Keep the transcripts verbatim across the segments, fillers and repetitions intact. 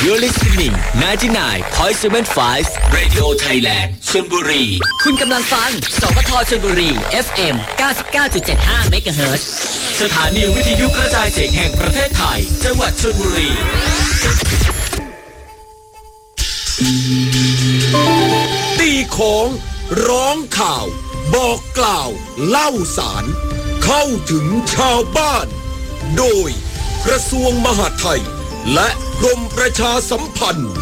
You're listening ไนน์ตี้ไนน์ จุดเจ็ดห้า Radio Thailand ชลบุรีคุณกำลังฟังสวทชลบุรี เอฟ เอ็ม เก้าสิบเก้าจุดเจ็ดห้า เมกะเฮิรตซ์ สถานีวิทยุกระจายเสียงแห่งประเทศไทยจังหวัดชลบุรีตีของร้องข่าวบอกกล่าวเล่าสารเข้าถึงชาวบ้านโดยกระทรวงมหาดไทยและกรมประชาสัมพันธ์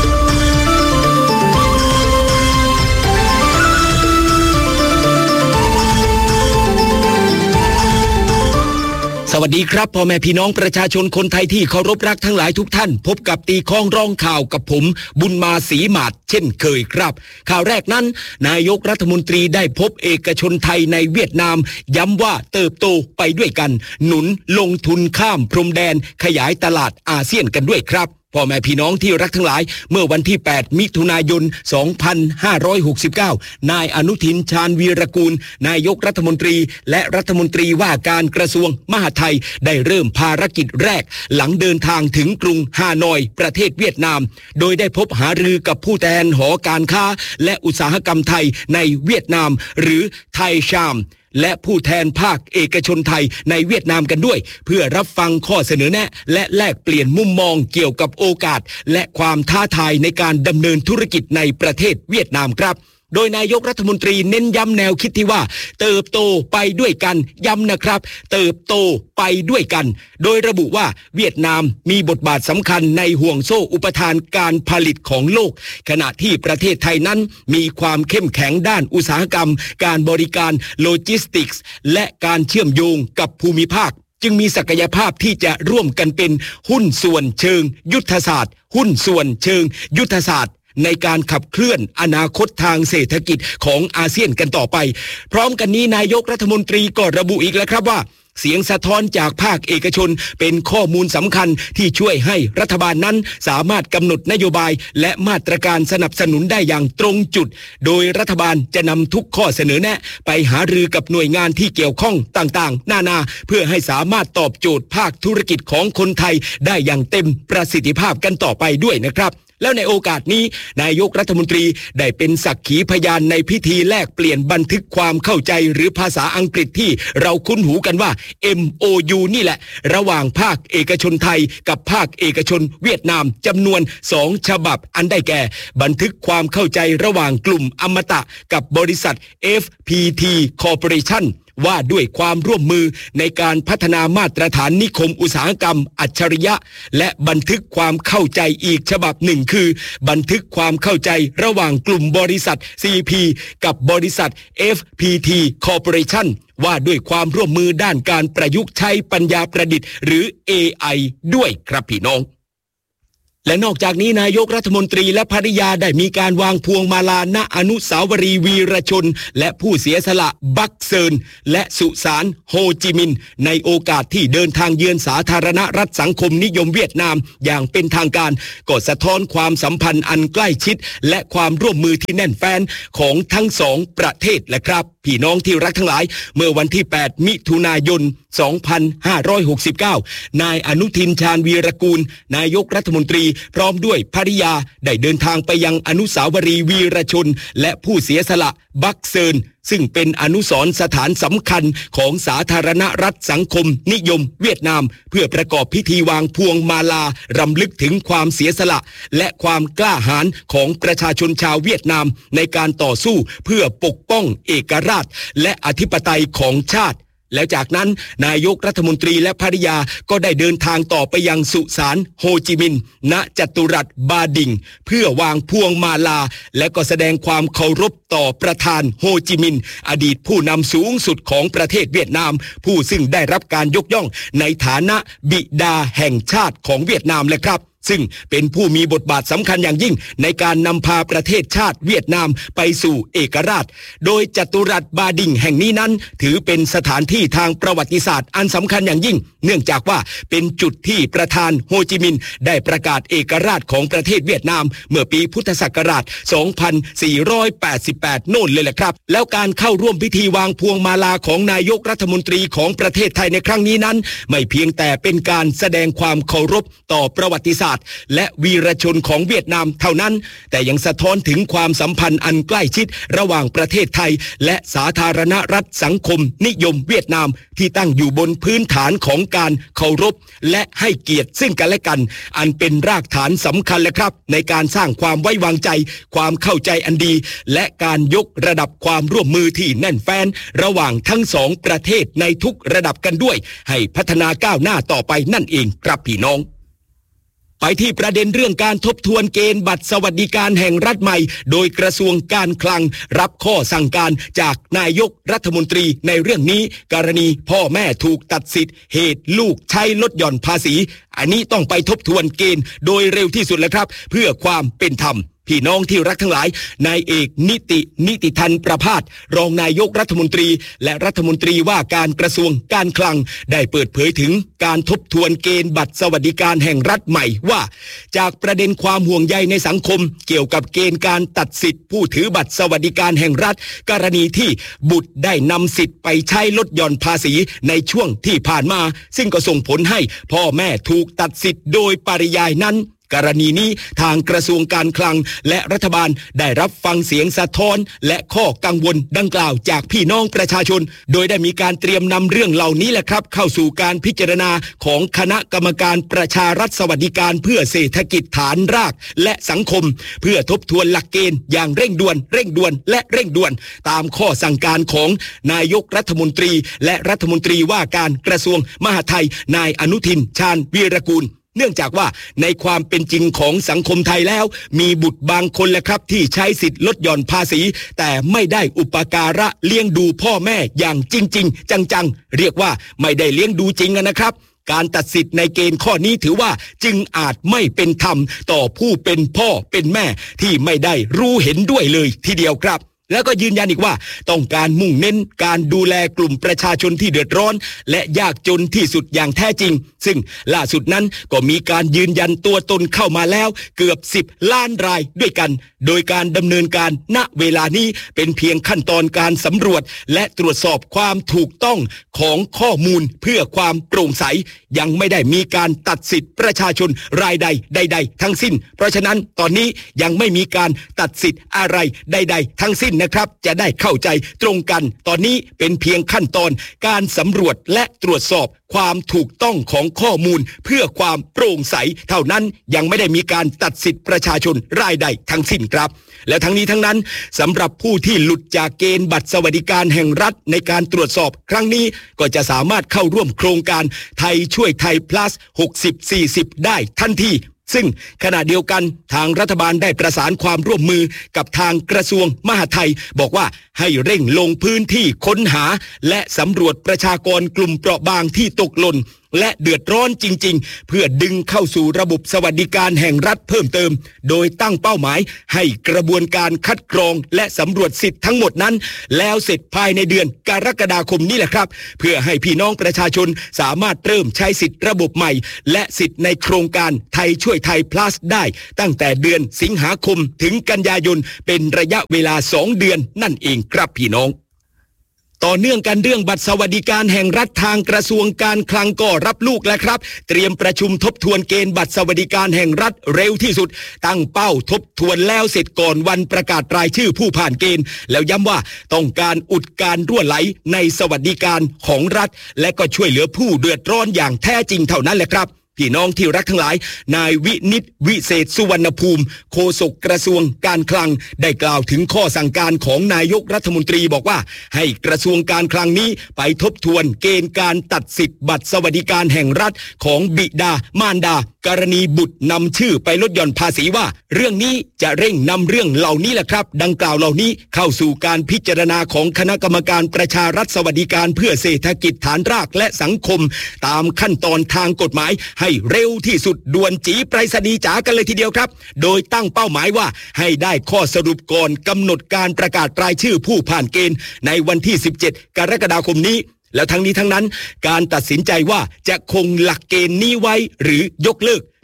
สวัสดีครับพ่อแม่พี่น้องประชาชนคนไทยที่เคารพรักทั้งหลายทุกท่านพบกับตีข้องร้องข่าวกับผมบุญมาศรีหมาดเช่นเคยครับข่าวแรกนั้นนายกรัฐมนตรีได้พบเอกชนไทยในเวียดนามย้ำว่าเติบโตไปด้วยกันหนุนลงทุนข้ามพรมแดนขยายตลาดอาเซียนกันด้วยครับพ่อแม่พี่น้องที่รักทั้งหลายเมื่อวันที่แปดมิถุนายนสองพันห้าร้อยหกสิบเก้านายอนุทินชาญวีรกูลนายกรัฐมนตรีและรัฐมนตรีว่าการกระทรวงมหาดไทยได้เริ่มภารกิจแรกหลังเดินทางถึงกรุงฮานอยประเทศเวียดนามโดยได้พบหารือกับผู้แทนหอการค้าและอุตสาหกรรมไทยในเวียดนามหรือไทยชามและผู้แทนภาคเอกชนไทยในเวียดนามกันด้วยเพื่อรับฟังข้อเสนอแนะและแลกเปลี่ยนมุมมองเกี่ยวกับโอกาสและความท้าทายในการดำเนินธุรกิจในประเทศเวียดนามครับโดยนายกรัฐมนตรีเน้นย้ำแนวคิดที่ว่าเติบโตไปด้วยกันย้ำนะครับเติบโตไปด้วยกันโดยระบุว่าเวียดนามมีบทบาทสำคัญในห่วงโซ่อุปทานการผลิตของโลกขณะที่ประเทศไทยนั้นมีความเข้มแข็งด้านอุตสาหกรรมการบริการโลจิสติกส์และการเชื่อมโยงกับภูมิภาคจึงมีศักยภาพที่จะร่วมกันเป็นหุ้นส่วนเชิงยุทธศาสตร์หุ้นส่วนเชิงยุทธศาสตร์ในการขับเคลื่อนอนาคตทางเศรษฐกิจของอาเซียนกันต่อไปพร้อมกันนี้นายกรัฐมนตรีก็ระบุอีกแล้วครับว่าเสียงสะท้อนจากภาคเอกชนเป็นข้อมูลสำคัญที่ช่วยให้รัฐบาลนั้นสามารถกำหนดนโยบายและมาตรการสนับสนุนได้อย่างตรงจุดโดยรัฐบาลจะนำทุกข้อเสนอแนะไปหารือกับหน่วยงานที่เกี่ยวข้องต่างๆนานาเพื่อให้สามารถตอบโจทย์ภาคธุรกิจของคนไทยได้อย่างเต็มประสิทธิภาพกันต่อไปด้วยนะครับแล้วในโอกาสนี้นายกรัฐมนตรีได้เป็นสักขีพยานในพิธีแลกเปลี่ยนบันทึกความเข้าใจหรือภาษาอังกฤษที่เราคุ้นหูกันว่า เอ็ม โอ ยู นี่แหละระหว่างภาคเอกชนไทยกับภาคเอกชนเวียดนามจำนวนสองฉบับอันได้แก่บันทึกความเข้าใจระหว่างกลุ่มอมตะกับบริษัท เอฟ พี ที Corporationว่าด้วยความร่วมมือในการพัฒนามาตรฐานนิคมอุตสาหกรรมอัจฉริยะและบันทึกความเข้าใจอีกฉบับหนึ่งคือบันทึกความเข้าใจระหว่างกลุ่มบริษัท ซี พี กับบริษัท เอฟ พี ที Corporation ว่าด้วยความร่วมมือด้านการประยุกต์ใช้ปัญญาประดิษฐ์หรือ เอ ไอ ด้วยครับพี่น้องและนอกจากนี้นายกรัฐมนตรีและภริยาได้มีการวางพวงมาลาณอนุสาวรีย์วีรชนและผู้เสียสละบักเซินและสุสานโฮจิมินห์ในโอกาสที่เดินทางเยือนสาธารณรัฐสังคมนิยมเวียดนามอย่างเป็นทางการก็สะท้อนความสัมพันธ์อันใกล้ชิดและความร่วมมือที่แน่นแฟ้นของทั้งสองประเทศแหละครับพี่น้องที่รักทั้งหลายเมื่อวันที่แปดมิถุนายนสองพันห้าร้อยหกสิบเก้านายอนุทินชาญวีรกูลนายกรัฐมนตรีพร้อมด้วยภริยาได้เดินทางไปยังอนุสาวรีย์วีรชนและผู้เสียสละบักเซินซึ่งเป็นอนุสรณ์สถานสำคัญของสาธารณรัฐสังคมนิยมเวียดนามเพื่อประกอบพิธีวางพวงมาลารำลึกถึงความเสียสละและความกล้าหาญของประชาชนชาวเวียดนามในการต่อสู้เพื่อปกป้องเอกราชและอธิปไตยของชาติแล้วจากนั้นนายกรัฐมนตรีและภริยาก็ได้เดินทางต่อไปยังสุสานโฮจิมินห์ณจัตุรัสบาดิงเพื่อวางพวงมาลาและก็แสดงความเคารพต่อประธานโฮจิมินห์อดีตผู้นำสูงสุดของประเทศเวียดนามผู้ซึ่งได้รับการยกย่องในฐานะบิดาแห่งชาติของเวียดนามเลยครับซึ่งเป็นผู้มีบทบาทสำคัญอย่างยิ่งในการนำพาประเทศชาติเวียดนามไปสู่เอกราชโดยจัตุรัสบาดิงแห่งนี้นั้นถือเป็นสถานที่ทางประวัติศาสตร์อันสำคัญอย่างยิ่งเนื่องจากว่าเป็นจุดที่ประธานโฮจิมินห์ได้ประกาศเอกราชของประเทศเวียดนามเมื่อปีพุทธศักราชสองพันสี่ร้อยแปดสิบแปดโน่นเลยแหละครับแล้วการเข้าร่วมพิธีวางพวงมาลาของนายกรัฐมนตรีของประเทศไทยในครั้งนี้นั้นไม่เพียงแต่เป็นการแสดงความเคารพต่อประวัติศาสตร์าดและวีรชนของเวียดนามเท่านั้นแต่ยังสะท้อนถึงความสัมพันธ์อันใกล้ชิดระหว่างประเทศไทยและสาธารณรัฐสังคมนิยมเวียดนามที่ตั้งอยู่บนพื้นฐานของการเคารพและให้เกียรติซึ่งกันและกันอันเป็นรากฐานสำคัญเลยครับในการสร้างความไว้วางใจความเข้าใจอันดีและการยกระดับความร่วมมือที่แน่นแฟ้นระหว่างทั้งสองประเทศในทุกระดับกันด้วยให้พัฒนาก้าวหน้าต่อไปนั่นเองครับพี่น้องไปที่ประเด็นเรื่องการทบทวนเกณฑ์บัตรสวัสดิการแห่งรัฐใหม่โดยกระทรวงการคลังรับข้อสั่งการจากนายกรัฐมนตรีในเรื่องนี้กรณีพ่อแม่ถูกตัดสิทธิ์เหตุลูกใช้ลดหย่อนภาษีอันนี้ต้องไปทบทวนเกณฑ์โดยเร็วที่สุดแล้วครับเพื่อความเป็นธรรมพี่น้องที่รักทั้งหลายนายเอกนิตินิติทันประภาสรองนายกรัฐมนตรีและรัฐมนตรีว่าการกระทรวงการคลังได้เปิดเผยถึงการทบทวนเกณฑ์บัตรสวัสดิการแห่งรัฐใหม่ว่าจากประเด็นความห่วงใยในสังคมเกี่ยวกับเกณฑ์การตัดสิทธิ์ผู้ถือบัตรสวัสดิการแห่งรัฐกรณีที่บุตรได้นำสิทธิ์ไปใช้ลดหย่อนภาษีในช่วงที่ผ่านมาซึ่งก็ส่งผลให้พ่อแม่ถูกตัดสิทธิ์โดยปริยายนั้นกรณีนี้ทางกระทรวงการคลังและรัฐบาลได้รับฟังเสียงสะท้อนและข้อกังวลดังกล่าวจากพี่น้องประชาชนโดยได้มีการเตรียมนำเรื่องเหล่านี้แหละครับเข้าสู่การพิจารณาของคณะกรรมการประชารัฐสวัสดิการเพื่อเศรษฐกิจฐานรากและสังคมเพื่อทบทวนหลักเกณฑ์อย่างเร่งด่วนเร่งด่วนและเร่งด่วนตามข้อสั่งการของนายกรัฐมนตรีและรัฐมนตรีว่าการกระทรวงมหาดไทยนายอนุทินชาญวีรกูลเนื่องจากว่าในความเป็นจริงของสังคมไทยแล้วมีบุตรบางคนแหละครับที่ใช้สิทธิ์ลดหย่อนภาษีแต่ไม่ได้อุปการะเลี้ยงดูพ่อแม่อย่างจริงๆจังๆเรียกว่าไม่ได้เลี้ยงดูจริงนะครับการตัดสิทธิ์ในเกณฑ์ข้อนี้ถือว่าจึงอาจไม่เป็นธรรมต่อผู้เป็นพ่อเป็นแม่ที่ไม่ได้รู้เห็นด้วยเลยทีเดียวครับแล้วก็ยืนยันอีกว่าต้องการมุ่งเน้นการดูแลกลุ่มประชาชนที่เดือดร้อนและยากจนที่สุดอย่างแท้จริงซึ่งล่าสุดนั้นก็มีการยืนยันตัวตนเข้ามาแล้วเกือบสิบล้านรายด้วยกันโดยการดำเนินการณเวลานี้เป็นเพียงขั้นตอนการสำรวจและตรวจสอบความถูกต้องของข้อมูลเพื่อความโปร่งใสยังไม่ได้มีการตัดสิทธิประชาชนรายใดใดๆทั้งสิ้นเพราะฉะนั้นตอนนี้ยังไม่มีการตัดสิทธิ์อะไรใดๆทั้งสิ้นนะครับจะได้เข้าใจตรงกันตอนนี้เป็นเพียงขั้นตอนการสำรวจและตรวจสอบความถูกต้องของข้อมูลเพื่อความโปร่งใสเท่านั้นยังไม่ได้มีการตัดสิทธิประชาชนรายใดทั้งสิ้นครับและทั้งนี้ทั้งนั้นสำหรับผู้ที่หลุดจากเกณฑ์บัตรสวัสดิการแห่งรัฐในการตรวจสอบครั้งนี้ก็จะสามารถเข้าร่วมโครงการไทยช่วยไทย plus หกสิบ สี่สิบได้ทันทีซึ่งขณะเดียวกันทางรัฐบาลได้ประสานความร่วมมือกับทางกระทรวงมหาดไทยบอกว่าให้เร่งลงพื้นที่ค้นหาและสำรวจประชากรกลุ่มเปราะบางที่ตกหล่นและเดือดร้อนจริงๆเพื่อดึงเข้าสู่ระบบสวัสดิการแห่งรัฐเพิ่มเติมโดยตั้งเป้าหมายให้กระบวนการคัดกรองและสำรวจสิทธิ์ทั้งหมดนั้นแล้วเสร็จภายในเดือนกรกฎาคมนี้แหละครับเพื่อให้พี่น้องประชาชนสามารถเริ่มใช้สิทธิ์ระบบใหม่และสิทธิ์ในโครงการไทยช่วยไทย plus ได้ตั้งแต่เดือนสิงหาคมถึงกันยายนเป็นระยะเวลาสองเดือนนั่นเองครับพี่น้องต่อเนื่องกันเรื่องบัตรสวัสดิการแห่งรัฐทางกระทรวงการคลังก็รับลูกแล้วครับเตรียมประชุมทบทวนเกณฑ์บัตรสวัสดิการแห่งรัฐเร็วที่สุดตั้งเป้าทบทวนแล้วเสร็จก่อนวันประกาศรายชื่อผู้ผ่านเกณฑ์แล้วย้ำว่าต้องการอุดการรั่วไหลในสวัสดิการของรัฐและก็ช่วยเหลือผู้เดือดร้อนอย่างแท้จริงเท่านั้นแหละครับพี่น้องที่รักทั้งหลายนายวินิตวิเศษสุวรรณภูมิโฆษกกระทรวงการคลังได้กล่าวถึงข้อสั่งการของนายกรัฐมนตรีบอกว่าให้กระทรวงการคลังนี้ไปทบทวนเกณฑ์การตัดสิทธิ์บัตรสวัสดิการแห่งรัฐของบิดามารดากรณีบุตรนำชื่อไปลดหย่อนภาษีว่าเรื่องนี้จะเร่งนำเรื่องเหล่านี้แหละครับดังกล่าวเหล่านี้เข้าสู่การพิจารณาของคณะกรรมการประชารัฐสวัสดิการเพื่อเศรษฐกิจฐานรากและสังคมตามขั้นตอนทางกฎหมายให้เร็วที่สุดด่วนจีไปรษณีย์จ๋ากันเลยทีเดียวครับโดยตั้งเป้าหมายว่าให้ได้ข้อสรุปก่อนกำหนดการประกาศรายชื่อผู้ผ่านเกณฑ์ในวันที่สิบเจ็ดกรกฎาคมนี้แล้วทั้งนี้ทั้งนั้นการตัดสินใจว่าจะคงหลักเกณฑ์นี้ไว้หรือยกเลิก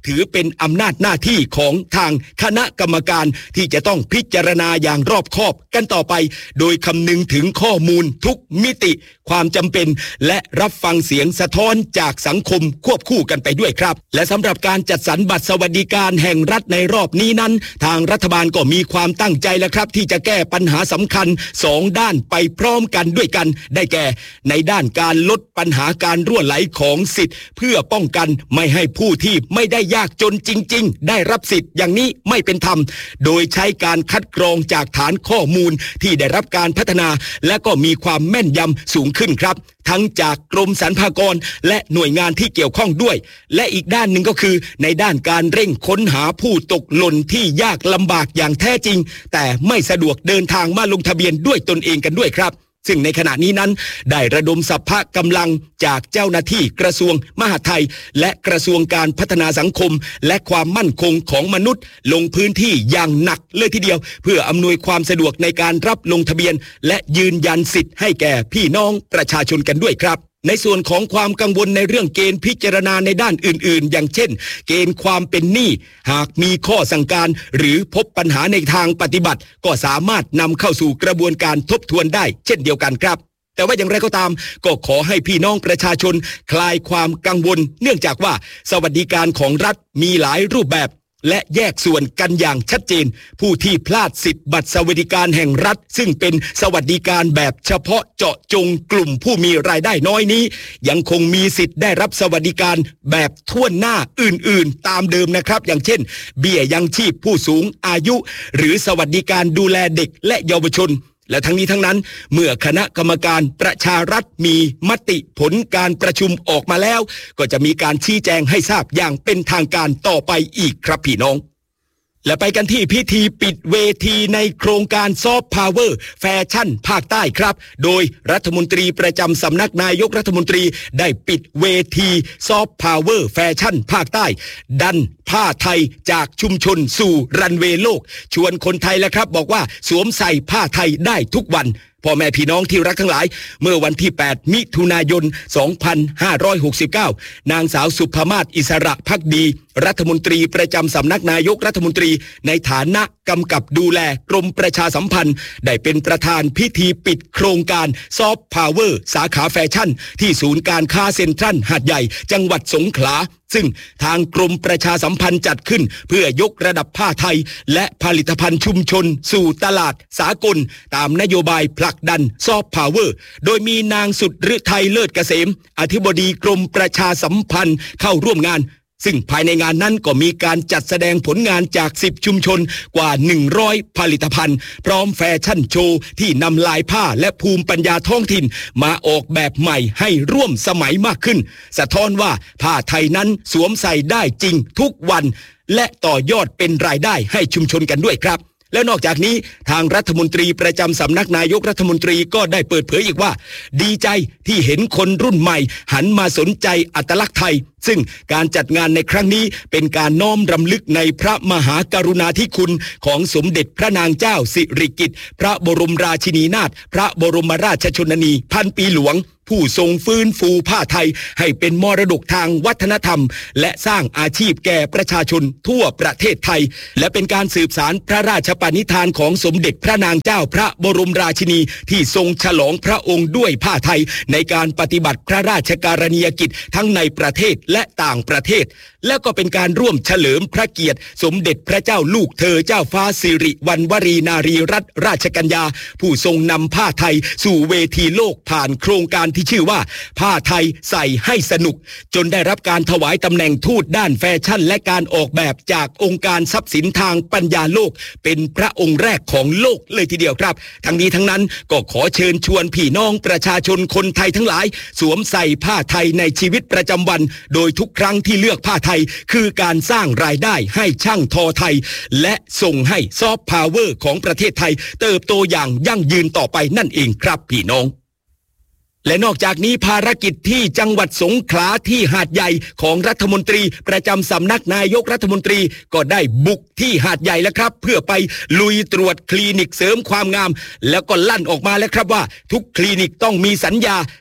ถือเป็นอำนาจหน้าที่ของทางคณะกรรมการที่จะต้องพิจารณาอย่างรอบคอบกันต่อไปโดยคำนึงถึงข้อมูลทุกมิติความจำเป็นและรับฟังเสียงสะท้อนจากสังคมควบคู่กันไปด้วยครับและสำหรับการจัดสรรบัตรสวัสดิการแห่งรัฐในรอบนี้นั้นทางรัฐบาลก็มีความตั้งใจแล้วครับที่จะแก้ปัญหาสำคัญสองด้านไปพร้อมกันด้วยกันได้แก่ในด้านการลดปัญหาการรั่วไหลของสิทธิ์เพื่อป้องกันไม่ให้ผู้ที่ไม่ได้ยากจนจริงๆได้รับสิทธิ์อย่างนี้ไม่เป็นธรรมโดยใช้การคัดกรองจากฐานข้อมูลที่ได้รับการพัฒนาและก็มีความแม่นยำสูงขึ้นครับทั้งจากกรมสรรพากรและหน่วยงานที่เกี่ยวข้องด้วยและอีกด้านหนึ่งก็คือในด้านการเร่งค้นหาผู้ตกหล่นที่ยากลำบากอย่างแท้จริงแต่ไม่สะดวกเดินทางมาลงทะเบียนด้วยตนเองกันด้วยครับซึ่งในขณะนี้นั้นได้ระดมสรรพกำลังจากเจ้าหน้าที่กระทรวงมหาดไทยและกระทรวงการพัฒนาสังคมและความมั่นคงของมนุษย์ลงพื้นที่อย่างหนักเลยทีเดียวเพื่ออำนวยความสะดวกในการรับลงทะเบียนและยืนยันสิทธิ์ให้แก่พี่น้องประชาชนกันด้วยครับในส่วนของความกังวลในเรื่องเกณฑ์พิจารณาในด้านอื่นๆอย่างเช่นเกณฑ์ความเป็นหนี้หากมีข้อสั่งการหรือพบปัญหาในทางปฏิบัติก็สามารถนำเข้าสู่กระบวนการทบทวนได้เช่นเดียวกันครับแต่ว่าอย่างไรก็ตามก็ขอให้พี่น้องประชาชนคลายความกังวลเนื่องจากว่าสวัสดิการของรัฐมีหลายรูปแบบและแยกส่วนกันอย่างชัดเจนผู้ที่พลาดสิทธิ์บัตรสวัสดิการแห่งรัฐซึ่งเป็นสวัสดิการแบบเฉพาะเจาะจงกลุ่มผู้มีรายได้น้อยนี้ยังคงมีสิทธิ์ได้รับสวัสดิการแบบทั่วหน้าอื่นๆตามเดิมนะครับอย่างเช่นเบี้ยยังชีพผู้สูงอายุหรือสวัสดิการดูแลเด็กและเยาวชนและทั้งนี้ทั้งนั้นเมื่อคณะกรรมการประชารัฐมีมติผลการประชุมออกมาแล้วก็จะมีการชี้แจงให้ทราบอย่างเป็นทางการต่อไปอีกครับพี่น้องและไปกันที่พิธีปิดเวทีในโครงการซอฟต์พาวเวอร์แฟชั่นภาคใต้ครับโดยรัฐมนตรีประจำสำนักนายกรัฐมนตรีได้ปิดเวทีซอฟต์พาวเวอร์แฟชั่นภาคใต้ดันผ้าไทยจากชุมชนสู่รันเวย์โลกชวนคนไทยแล้วครับบอกว่าสวมใส่ผ้าไทยได้ทุกวันพ่อแม่พี่น้องที่รักทั้งหลายเมื่อวันที่แปดมิถุนายนสองพันห้าร้อยหกสิบเก้านางสาวสุภมาศอิสระภักดีรัฐมนตรีประจำสำนักนายกรัฐมนตรีในฐานะกำกับดูแลกรมประชาสัมพันธ์ได้เป็นประธานพิธีปิดโครงการซอฟต์พาวเวอร์สาขาแฟชั่นที่ศูนย์การค้าเซ็นทรัลหาดใหญ่จังหวัดสงขลาซึ่งทางกรมประชาสัมพันธ์จัดขึ้นเพื่อยกระดับผ้าไทยและผลิตภัณฑ์ชุมชนสู่ตลาดสากลตามนโยบายผลักดันซอฟต์พาวเวอร์โดยมีนางสุดฤทัยเลิศเกษมอธิบดีกรมประชาสัมพันธ์เข้าร่วมงานซึ่งภายในงานนั้นก็มีการจัดแสดงผลงานจากสิบชุมชนกว่าหนึ่งร้อยผลิตภัณฑ์พร้อมแฟชั่นโชว์ที่นำลายผ้าและภูมิปัญญาท้องถิ่นมาออกแบบใหม่ให้ร่วมสมัยมากขึ้นสะท้อนว่าผ้าไทยนั้นสวมใส่ได้จริงทุกวันและต่อยอดเป็นรายได้ให้ชุมชนกันด้วยครับและนอกจากนี้ทางรัฐมนตรีประจำสำนักนายกรัฐมนตรีก็ได้เปิดเผยอีกว่าดีใจที่เห็นคนรุ่นใหม่หันมาสนใจอัตลักษณ์ไทยซึ่งการจัดงานในครั้งนี้เป็นการน้อมรำลึกในพระมหากรุณาธิคุณของสมเด็จพระนางเจ้าสิริกิติ์พระบรมราชินีนาถพระบรมราชชนนีพันปีหลวงผู้ทรงฟื้นฟูผ้าไทยให้เป็นมรดกทางวัฒนธรรมและสร้างอาชีพแก่ประชาชนทั่วประเทศไทยและเป็นการสืบสานพระราชปณิธานของสมเด็จพระนางเจ้าพระบรมราชินีที่ทรงฉลองพระองค์ด้วยผ้าไทยในการปฏิบัติพระราชการณียกิจทั้งในประเทศและต่างประเทศและก็เป็นการร่วมเฉลิมพระเกียรติสมเด็จพระเจ้าลูกเธอเจ้าฟ้าสิริวัณวรีนารีรัตนราชกัญญาผู้ทรงนำผ้าไทยสู่เวทีโลกผ่านโครงการที่ชื่อว่าผ้าไทยใส่ให้สนุกจนได้รับการถวายตำแหน่งทูตด้านแฟชั่นและการออกแบบจากองค์การทรัพย์สินทางปัญญาโลกเป็นพระองค์แรกของโลกเลยทีเดียวครับทั้งนี้ทั้งนั้นก็ขอเชิญชวนพี่น้องประชาชนคนไทยทั้งหลายสวมใส่ผ้าไทยในชีวิตประจำวันโดยทุกครั้งที่เลือกผ้าไทยคือการสร้างรายได้ให้ช่างทอไทยและส่งให้ซอฟต์พาวเวอร์ของประเทศไทยเติบโตอย่างยั่งยืนต่อไปนั่นเองครับพี่น้องและนอกจากนี้ภารกิจที่จังหวัดสงขลาที่หาดใหญ่ของรัฐมนตรีประจำสำนักนายกรัฐมนตรีก็ได้บุกที่หาดใหญ่แล้วครับเพื่อไปลุยตรวจคลินิกเสริมความงามแล้วก็ลั่นออกมาแล้วครับว่าทุกคลินิกต้องมีสัญญา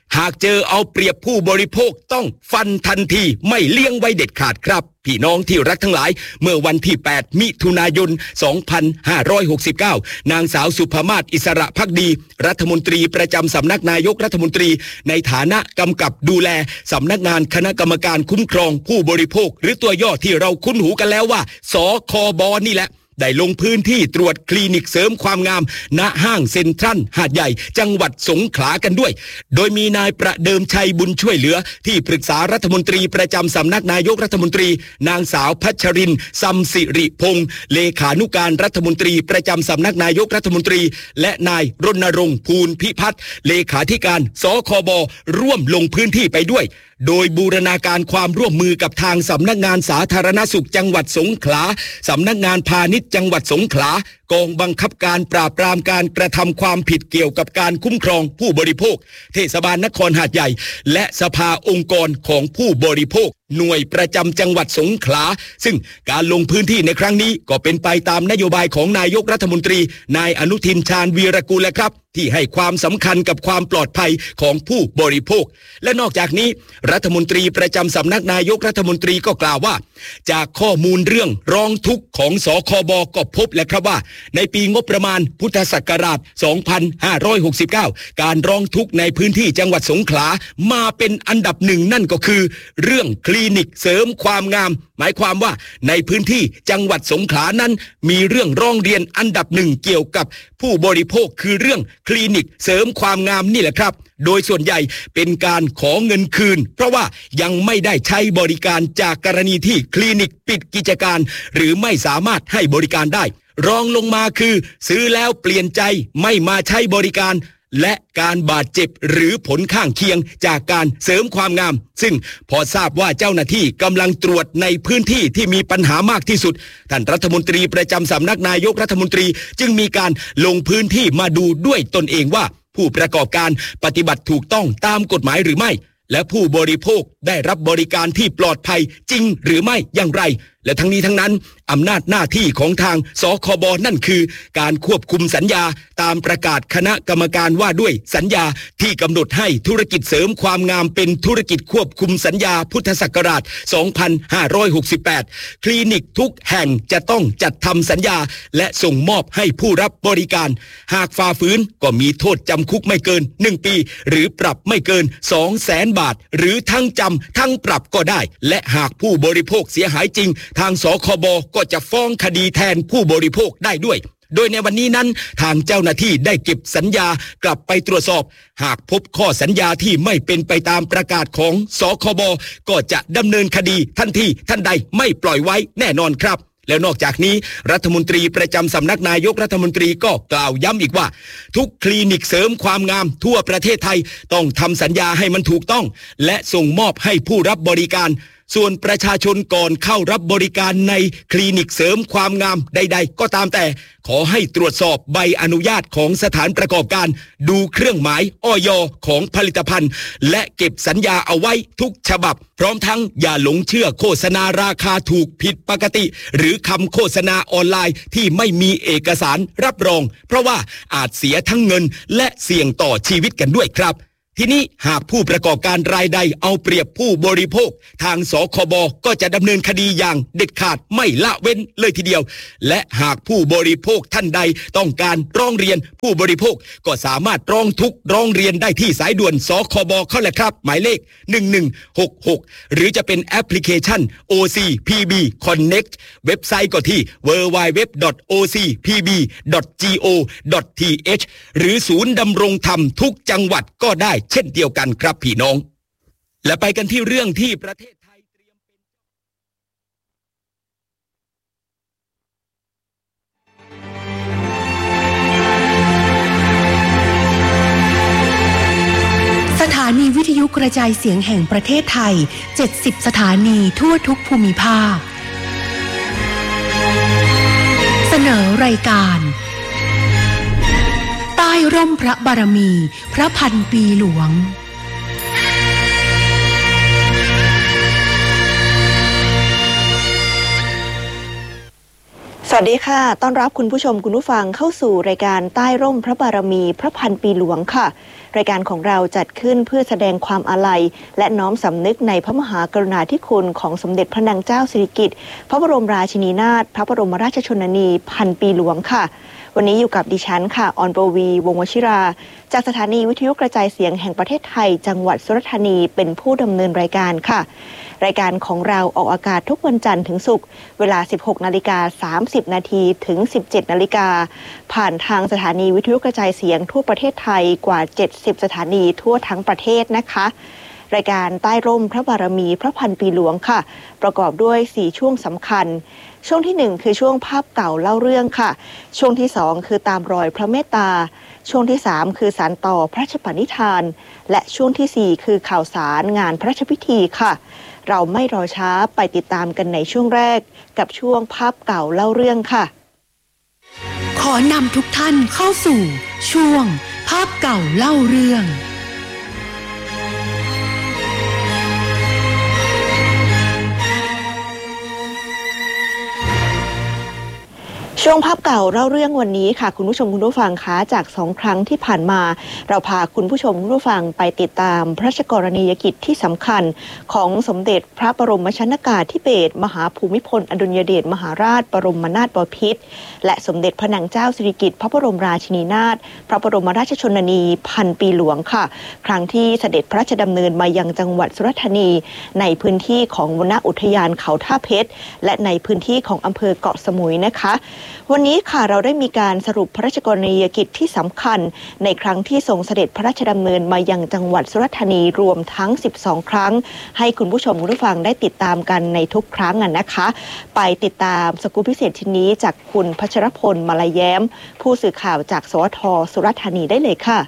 หากเจอเอาเปรียบผู้บริโภคต้องฟันทันทีไม่เลี้ยงไว้เด็ดขาดครับพี่น้องที่รักทั้งหลายเมื่อวันที่แปดมิถุนายนสองพันห้าร้อยหกสิบเก้านางสาวสุภมาศอิสระภักดีรัฐมนตรีประจำสำนักนายกรัฐมนตรีในฐานะกำกับดูแลสำนักงานคณะกรรมการคุ้มครองผู้บริโภคหรือตัวย่อที่เราคุ้นหูกันแล้วว่าสคบนี่แหละได้ลงพื้นที่ตรวจคลินิกเสริมความงามณห้างเซ็นทรัลหาดใหญ่จังหวัดสงขลากันด้วยโดยมีนายประเดิมชัยบุญช่วยเหลือที่ปรึกษารัฐมนตรีประจำสำนักนายกรัฐมนตรีนางสาวพัชรินทร์ซัมสิริพงษ์เลขานุการรัฐมนตรีประจำสำนักนายกรัฐมนตรีและนายรณรงค์ภูลพิพัฒน์เลขาธิการสคบร่วมลงพื้นที่ไปด้วยโดยบูรณาการความร่วมมือกับทางสำนักงานสาธารณสุขจังหวัดสงขลาสำนักงานพาณิชย์จังหวัดสงขลากองบังคับการปราบปรามการกระทำความผิดเกี่ยวกับการคุ้มครองผู้บริโภคเทศบาลนครหาดใหญ่และสภาองค์กรของผู้บริโภคหน่วยประจำจังหวัดสงขลาซึ่งการลงพื้นที่ในครั้งนี้ก็เป็นไปตามนโยบายของนายกรัฐมนตรีนายอนุทินชาญวีรกูลและครับที่ให้ความสำคัญกับความปลอดภัยของผู้บริโภคและนอกจากนี้รัฐมนตรีประจำสำนักนายกรัฐมนตรีก็กล่าวว่าจากข้อมูลเรื่องร้องทุกข์ของสคบก็พบและครับว่าในปีงบประมาณพุทธศักราชสองพันห้าร้อยหกสิบเก้าการร้องทุกข์ในพื้นที่จังหวัดสงขลามาเป็นอันดับหนึ่งนั่นก็คือเรื่องคลินิกเสริมความงามหมายความว่าในพื้นที่จังหวัดสงขลานั้นมีเรื่องร้องเรียนอันดับหนึ่งเกี่ยวกับผู้บริโภคคือเรื่องคลินิกเสริมความงามนี่แหละครับโดยส่วนใหญ่เป็นการขอเงินคืนเพราะว่ายังไม่ได้ใช้บริการจากกรณีที่คลินิกปิดกิจการหรือไม่สามารถให้บริการได้รองลงมาคือซื้อแล้วเปลี่ยนใจไม่มาใช้บริการและการบาดเจ็บหรือผลข้างเคียงจากการเสริมความงามซึ่งพอทราบว่าเจ้าหน้าที่กำลังตรวจในพื้นที่ที่มีปัญหามากที่สุดท่านรัฐมนตรีประจำสำนักนายกรัฐมนตรีจึงมีการลงพื้นที่มาดูด้วยตนเองว่าผู้ประกอบการปฏิบัติถูกต้องตามกฎหมายหรือไม่และผู้บริโภคได้รับบริการที่ปลอดภัยจริงหรือไม่อย่างไรและทั้งนี้ทั้งนั้นอำนาจหน้าที่ของทางสคบนั่นคือการควบคุมสัญญาตามประกาศคณะกรรมการว่าด้วยสัญญาที่กำหนดให้ธุรกิจเสริมความงามเป็นธุรกิจควบคุมสัญญาพุทธศักราชสองพันห้าร้อยหกสิบแปดคลินิกทุกแห่งจะต้องจัดทำสัญญาและส่งมอบให้ผู้รับบริการหากฝ่าฝืนก็มีโทษจำคุกไม่เกินหนึ่งปีหรือปรับไม่เกิน สองแสน บาทหรือทั้งจำทั้งปรับก็ได้และหากผู้บริโภคเสียหายจริงทางสคบก็จะฟ้องคดีแทนผู้บริโภคได้ด้วยโดยในวันนี้นั้นทางเจ้าหน้าที่ได้เก็บสัญญากลับไปตรวจสอบหากพบข้อสัญญาที่ไม่เป็นไปตามประกาศของสคบก็จะดำเนินคดีทันทีทันใดไม่ปล่อยไว้แน่นอนครับแล้วนอกจากนี้รัฐมนตรีประจำสำนักนายกรัฐมนตรีก็กล่าวย้ำอีกว่าทุกคลินิกเสริมความงามทั่วประเทศไทยต้องทำสัญญาให้มันถูกต้องและส่งมอบให้ผู้รับบริการส่วนประชาชนก่อนเข้ารับบริการในคลินิกเสริมความงามใดๆก็ตามแต่ขอให้ตรวจสอบใบอนุญาตของสถานประกอบการดูเครื่องหมายอย.ของผลิตภัณฑ์และเก็บสัญญาเอาไว้ทุกฉบับพร้อมทั้งอย่าหลงเชื่อโฆษณาราคาถูกผิดปกติหรือคำโฆษณาออนไลน์ที่ไม่มีเอกสารรับรองเพราะว่าอาจเสียทั้งเงินและเสี่ยงต่อชีวิตกันด้วยครับทีนี้หากผู้ประกอบการรายใดเอาเปรียบผู้บริโภคทางสคบก็จะดำเนินคดีอย่างเด็ดขาดไม่ละเว้นเลยทีเดียวและหากผู้บริโภคท่านใดต้องการร้องเรียนผู้บริโภคก็สามารถร้องทุกข์ร้องเรียนได้ที่สายด่วนสคบเข้าแหละครับหมายเลขหนึ่งหนึ่งหกหกหรือจะเป็นแอปพลิเคชัน โอ ซี พี บี Connect เว็บไซต์ก็ที่ ดับเบิลยู ดับเบิลยู ดับเบิลยู ดอท โอ ซี พี บี ดอท จี โอ ดอท ที เอช หรือศูนย์ดำรงธรรมทุกจังหวัดก็ได้เช่นเดียวกันครับพี่น้องและไปกันที่เรื่องที่ประเทศไทยเตรียมเป็นสถานีวิทยุกระจายเสียงแห่งประเทศไทยเจ็ดสิบสถานีทั่วทุกภูมิภาคเสนอรายการใต้ร่มพระบารมีพระพันปีหลวงสวัสดีค่ะต้อนรับคุณผู้ชมคุณผู้ฟังเข้าสู่รายการใต้ร่มพระบารมีพระพันปีหลวงค่ะรายการของเราจัดขึ้นเพื่อแสดงความอาลัยและน้อมสำนึกในพระมหากรุณาธิคุณของสมเด็จพระนางเจ้าสิริกิติ์พระบรมราชินีนาถพระบรมราชชนนีพันปีหลวงค่ะวันนี้อยู่กับดิฉันค่ะออนปวีวงศ์วชิราจากสถานีวิทยุกระจายเสียงแห่งประเทศไทยจังหวัดสุราษฎร์ธานีเป็นผู้ดำเนินรายการค่ะรายการของเราออกอากาศทุกวันจันทร์ถึงศุกร์เวลา สิบหกนาฬิกาสามสิบนาทีถึง สิบเจ็ดนาฬิกาผ่านทางสถานีวิทยุกระจายเสียงทั่วประเทศไทยกว่าเจ็ดสิบสถานีทั่วทั้งประเทศนะคะรายการใต้ร่มพระบารมีพระพันปีหลวงค่ะประกอบด้วยสี่ช่วงสำคัญช่วงที่หนึ่งคือช่วงภาพเก่าเล่าเรื่องค่ะช่วงที่สองคือตามรอยพระเมตตาช่วงที่สามคือสานต่อพระราชปณิธานและช่วงที่สี่คือข่าวสารงานพระราชพิธีค่ะเราไม่รอช้าไปติดตามกันในช่วงแรกกับช่วงภาพเก่าเล่าเรื่องค่ะขอนำทุกท่านเข้าสู่ช่วงภาพเก่าเล่าเรื่องช่วงภาพเก่าเล่าเรื่องวันนี้ค่ะคุณผู้ชมคุณผู้ฟังคะจากสองครั้งที่ผ่านมาเราพาคุณผู้ชมคุณผู้ฟังไปติดตามพระราชกรณียกิจที่สำคัญของสมเด็จพระบรมชนกาธิเบศรมหาภูมิพลอดุลยเดชมหาราชบรมนาถบพิตรและสมเด็จพระนางเจ้าสิริกิติ์พระบรมราชินีนาถพระบรมราชชนนีพันปีหลวงค่ะครั้งที่เสด็จพระราชดำเนินมายังจังหวัดสุราษฎร์ธานีในพื้นที่ของวนอุทยานเขาท่าเพชรและในพื้นที่ของอำเภอเกาะสมุยนะคะวันนี้ค่ะเราได้มีการสรุปพระราชกรณียกิจที่สำคัญในครั้งที่ทรงเสด็จพระราชดำเนินมายังจังหวัดสุราษฎร์ธานีรวมทั้งสิบสองครั้งให้คุณผู้ชมคุณผู้ฟังได้ติดตามกันในทุกครั้งอ่ะนะคะไปติดตามสกู๊ปพิเศษชิ้นนี้จากคุณพัชรพลมาลายแย้มผู้สื่อข่าวจากสวทสุราษฎร์ธานีได้เลยค่ะ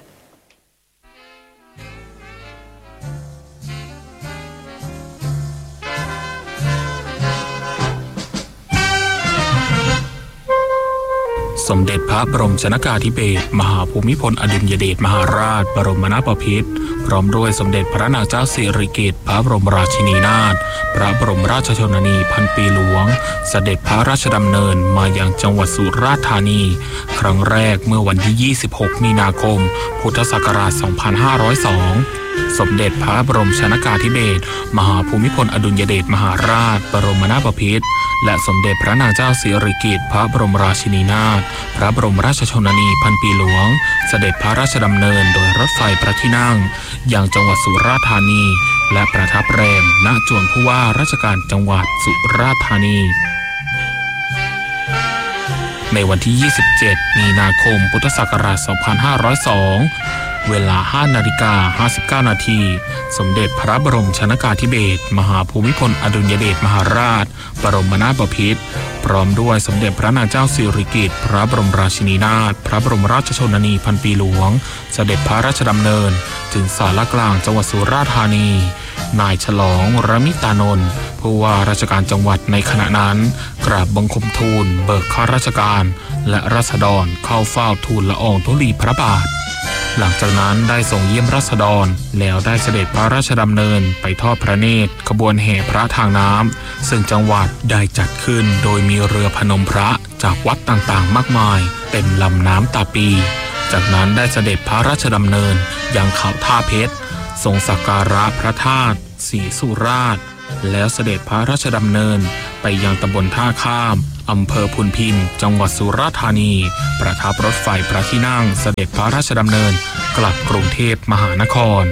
สมเด็จพระบรมชนกาธิเบศรมหาภูมิพลอดุลยเดชมหาราชบรมนาถบพิตรพร้อมด้วยสมเด็จพระนางเจ้าสิริกิติ์พระบรมราชินีนาถพระบรมราชชนนีพันปีหลวงเสด็จพระราชดำเนินมายังจังหวัดสุราษฎร์ธานีครั้งแรกเมื่อวันที่ยี่สิบหกมีนาคมพุทธศักราชสองพันห้าร้อยสองสมเด็จพระบรมชนกาธิเบศรมหาภูมิพลอดุลยเดชมหาราชบรมนาถบพิตรและสมเด็จพระนางเจ้าสิริกิติ์พระบรมราชินีนาถพระบรมราชชนนีพันปีหลวงเสด็จพระราชดำเนินโดยรถไฟพระที่นั่งยังจังหวัดสุราษฎร์ธานีและประทับแรมณจวนผู้ว่าราชการจังหวัดสุราษฎร์ธานีในวันที่ยี่สิบเจ็ดมีนาคมพุทธศักราชสองพันห้าร้อยสองเวลา ห้านาฬิกาห้าสิบเก้านาทีสมเด็จพระบรมชนกาธิเบศรมหาภูมิพลอดุลยเดชมหาราชบรมนาถบพิตรพร้อมด้วยสมเด็จพระนางเจ้าสิริกิติ์พระบรมราชินีนาถพระบรมราชชนนีพันปีหลวงเสด็จพระราชดำเนินถึงศาลากลางจังหวัดสุราษฎร์ธานีนายฉลองรมิตานนท์ผู้ว่าราชการจังหวัดในขณะนั้นกราบบังคมทูลเบิกข้าราชการและราษฎรเข้าเฝ้าทูลละอองธุลีพระบาทหลังจากนั้นได้ส่งเยี่ยมราษฎรแล้วได้เสด็จพระราชดำเนินไปทอดพระเนตรขบวนแห่พระทางน้ำซึ่งจังหวัดได้จัดขึ้นโดยมีเรือพนมพระจากวัดต่างๆมากมายเต็มลำน้ำตาปีจากนั้นได้เสด็จพระราชดำเนินยังเขาท่าเพชรทรงสักการะพระธาตุศรีสุราษฎร์แล้วเสด็จพระราชดำเนินไปยังตำบลท่าข้ามอำเภอพุนพินจังหวัดสุราษฎร์ธานีประทับรถไฟพระที่นั่งเสด็จพระราชดำเนินกลับกรุงเทพมหานคร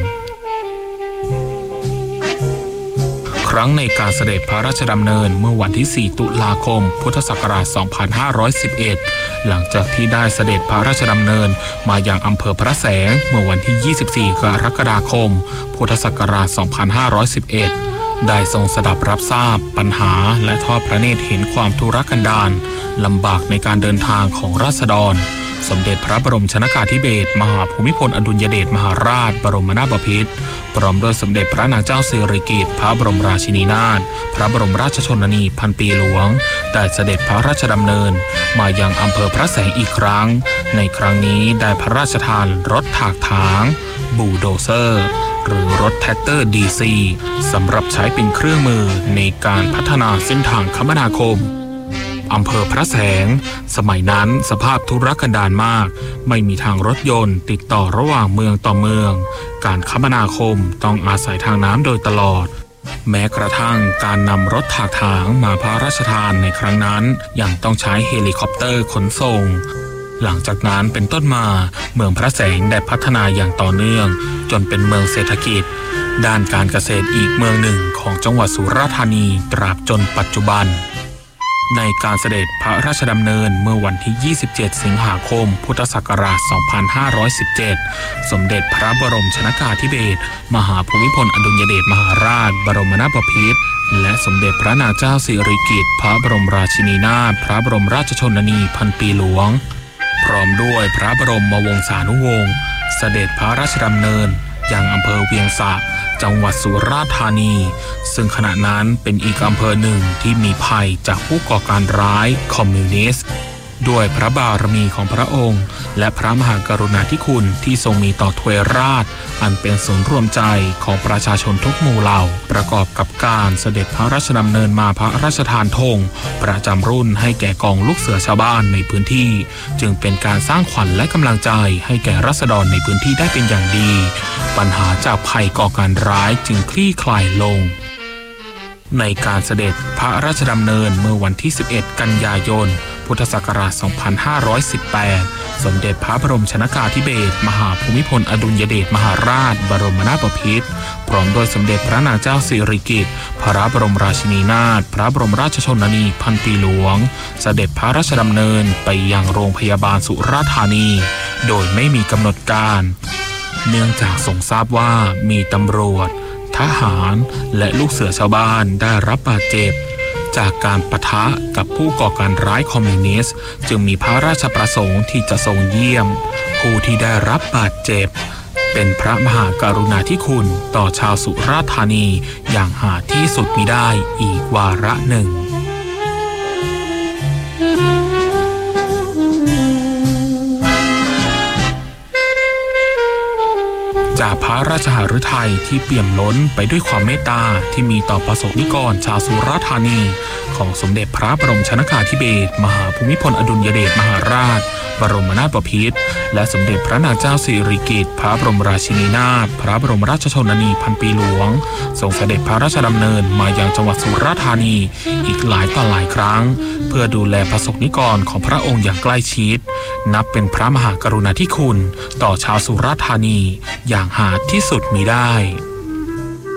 ครั้งในการเสด็จพระราชดำเนินเมื่อวันที่สี่ตุลาคมพุทธศักราชสองพันห้าร้อยสิบเอ็ดหลังจากที่ได้เสด็จพระราชดำเนินมายังอำเภอพระแสงเมื่อวันที่ยี่สิบสี่กรกฎาคมพุทธศักราชสองพันห้าร้อยสิบเอ็ดได้ทรงสดับรับทราบปัญหาและทอดพระเนตรเห็นความทุรกันดารลำบากในการเดินทางของราษฎรสมเด็จพระบรมชนกาธิเบศรมหาภูมิพลอดุลยเดชมหาราชบรมนาถบพิตรพร้อมด้วยสมเด็จพระนางเจ้าสิริกิติ์พระบรมราชินีนาถพระบรมราชชนนีพันปีหลวงได้เสด็จพระราชดำเนินมายังอำเภอพระแสงอีกครั้งในครั้งนี้ได้พระราชทานรถถากถางบูลโดเซอร์หรือรถแท็กเตอร์ ดี ซี สำหรับใช้เป็นเครื่องมือในการพัฒนาเส้นทางคมนาคมอำเภอพระแสงสมัยนั้นสภาพทุรกันดารมากไม่มีทางรถยนต์ติดต่อระหว่างเมืองต่อเมืองการคมนาคมต้องอาศัยทางน้ำโดยตลอดแม้กระทั่งการนำรถถากถางมาพระราชทานในครั้งนั้นยังต้องใช้เฮลิคอปเตอร์ขนส่งหลังจากนั้นเป็นต้นมาเมืองพระแสงได้พัฒนาอย่างต่อเนื่องจนเป็นเมืองเศรษฐกิจด้านการเกษตรอีกเมืองหนึ่งของจังหวัดสุราษฎร์ธานีตราบจนปัจจุบันในการเสด็จพระราชดำเนินเมื่อวันที่ยี่สิบเจ็ดสิงหาคมพุทธศักราชสองพันห้าร้อยสิบเจ็ดสมเด็จพระบรมชนกาธิเบศรมหาภูมิพลอดุลยเดชมหาราชบรมนาถบพิตรและสมเด็จพระนางเจ้าสิริกิติ์พระบรมราชินีนาถพระบรมราชชนนีพันปีหลวงพร้อมด้วยพระบรมวงศานุวงศ์เสด็จพระราชดำเนินยังอำเภอเวียงสะจังหวัดสุราษฎร์ธานีซึ่งขณะนั้นเป็นอีกอำเภอหนึ่งที่มีภัยจากผู้ก่อการร้ายคอมมิวนิสต์ด้วยพระบารมีของพระองค์และพระมหากรุณาธิคุณที่ทรงมีต่อทวยราชอันเป็นศูนย์รวมใจของประชาชนทุกหมู่เหล่าประกอบกับการเสด็จพระราชดำเนินมาพระราชทานธงประจำรุ่นให้แก่กองลูกเสือชาวบ้านในพื้นที่จึงเป็นการสร้างขวัญและกำลังใจให้แก่ราษฎรในพื้นที่ได้เป็นอย่างดีปัญหาจากภัยก่อการร้ายจึงคลี่คลายลงในการเสด็จพระราชดำเนินเมื่อวันที่สิบเอ็ดกันยายนพุทธศักราชสองพันห้าร้อยสิบแปดสมเด็จพระบรมชนกาธิเบศรมหาภูมิพลอดุลยเดชมหาราชบรมนาถบพิตรพร้อมโดยสมเด็จพระนางเจ้าสิริกิติ์พระบรมราชินีนาถพระบรมราชชนนีพันปีหลวงเสด็จพระราชดำเนินไปยังโรงพยาบาลสุราษฎร์ธานีโดยไม่มีกำหนดการเนื่องจากทรงทราบว่ามีตำรวจทหารและลูกเสือชาวบ้านได้รับบาดเจ็บจากการปะทะกับผู้ก่อการร้ายคอมมิวนิสต์จึงมีพระราชประสงค์ที่จะทรงเยี่ยมผู้ที่ได้รับบาดเจ็บเป็นพระมหากรุณาธิคุณต่อชาวสุราษฎร์ธานีอย่างหาที่สุดมิได้อีกวาระหนึ่งจากพระราชหฤทัยที่เปี่ยมล้นไปด้วยความเมตตาที่มีต่อประสบนิกรชาวสุราษฎร์ธานีของสมเด็จพระบรมชนกาธิเบศรมหาภูมิพลอดุลยเดชมหาราชบรมนาถบพิตรและสมเด็จพระนางเจ้าสิริกิติ์พระบรมราชินีนาถพระบรมราชชนนีพันปีหลวงทรงเสด็จพระราชดำเนินมายังจังหวัดสุราษฎร์ธานีอีกหลายต่อหลายครั้งเพื่อดูแลประสบนิกรของพระองค์อย่างใกล้ชิดนับเป็นพระมหากรุณาธิคุณต่อชาวสุราษฎร์ธานีอย่างหาที่สุดมิได้